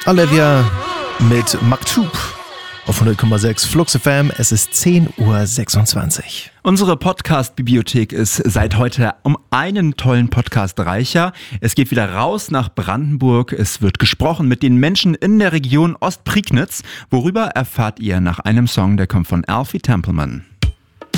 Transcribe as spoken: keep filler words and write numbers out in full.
Olivia mit Maktub auf hundert Komma sechs Flux F M. Es ist zehn Uhr sechsundzwanzig. Unsere Podcast-Bibliothek ist seit heute um einen tollen Podcast reicher. Es geht wieder raus nach Brandenburg. Es wird gesprochen mit den Menschen in der Region Ostprignitz. Worüber erfahrt ihr nach einem Song, der kommt von Alfie Templeman.